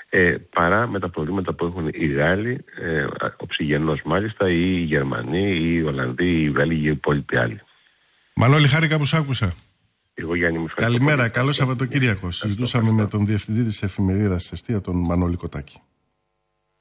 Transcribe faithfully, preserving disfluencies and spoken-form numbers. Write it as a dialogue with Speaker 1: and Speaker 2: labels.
Speaker 1: ε, παρά με τα προβλήματα που έχουν οι Γάλλοι, ε, οψυγενώς μάλιστα, ή οι Γερμανοί, ή οι Ολλανδοί, ή οι Βέλγοι, ή οι υπόλοιποι άλλοι.
Speaker 2: Μανώλη, χάρηκα που σ' άκουσα.
Speaker 1: Εγώ, Γιάννη, μου ευχαριστώ.
Speaker 2: Καλημέρα, καλό Σαββατοκύριακο. Συζητούσαμε με τον διευθυντή της εφημερίδας Εστία, τον Μανώλη Κοτάκη.